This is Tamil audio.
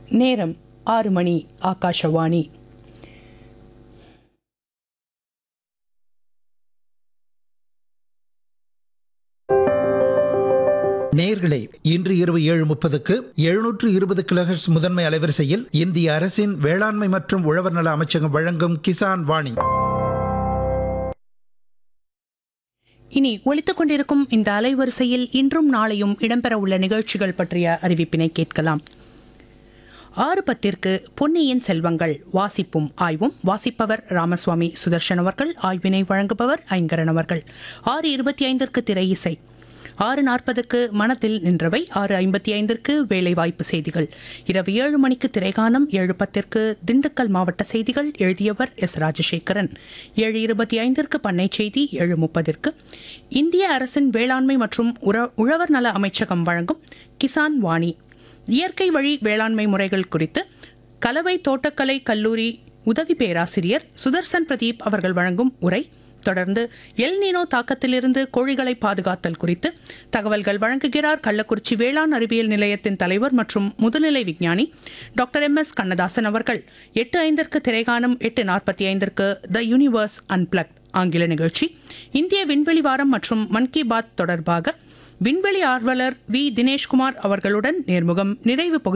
நேரம் 6 மணி. ஆகாஷவாணி. நேயர்களே, இன்று இரவு 7:30க்கு 720 கிலோஹெர்ட்ஸ் முதன்மை அலைவரிசையில் இந்திய அரசின் வேளாண்மை மற்றும் உழவர் நல அமைச்சகம் வழங்கும் கிசான் வாணி. இனி ஒலித்துக் கொண்டிருக்கும் இந்த அலைவரிசையில் இன்றும் நாளையும் இடம்பெற உள்ள நிகழ்ச்சிகள் பற்றிய அறிவிப்பினை கேட்கலாம். 6:10 பொன்னியின் செல்வங்கள் வாசிப்பும் ஆய்வும். வாசிப்பவர் ராமசுவாமி சுதர்ஷன் அவர்கள். ஆய்வினை வழங்குபவர் ஐங்கரன் அவர்கள். 6:25 திரை இசை. 6:40 மனதில் நின்றவை. 6:55 வேலைவாய்ப்பு செய்திகள். இரவு 7 மணிக்கு திரைகானம். 7:10 திண்டுக்கல் மாவட்ட செய்திகள். எழுதியவர் எஸ். ராஜசேகரன். 7:25 பண்ணை செய்தி. 7:30 இந்திய அரசின் வேளாண்மை மற்றும் உழவர் நல அமைச்சகம் வழங்கும் கிசான் வாணி. இயற்கை வழி வேளாண்மை முறைகள் குறித்து கலவை தோட்டக்கலை கல்லூரி உதவி பேராசிரியர் சுதர்சன் பிரதீப் அவர்கள் வழங்கும் உரை. தொடர்ந்து எல் நீனோ தாக்கத்திலிருந்து கோழிகளை பாதுகாத்தல் குறித்து தகவல்கள் வழங்குகிறார் கள்ளக்குறிச்சி வேளாண் அறிவியல் நிலையத்தின் தலைவர் மற்றும் முதுநிலை விஞ்ஞானி டாக்டர் MS கண்ணதாசன் அவர்கள். 8:05 திரைகானம். 8:45 த யூனிவர்ஸ் அன்பிளக்ட் ஆங்கில நிகழ்ச்சி. இந்திய விண்வெளி வாரம் மற்றும் மன் கி பாத் தொடர்பாக விண்வெளி ஆர்வலர் வி. தினேஷ்குமார் அவர்களுடன் நேர்முகம். நிறைவு பகுதி